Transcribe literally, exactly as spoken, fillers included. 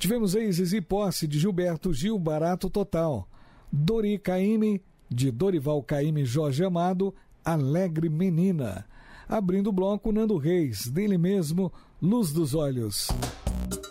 Tivemos Êxtase e Posse, de Gilberto Gil, Barato Total. Dori Caymmi, de Dorival Caymmi e Jorge Amado, Alegre Menina. Abrindo o bloco, Nando Reis, dele mesmo, Luz dos Olhos.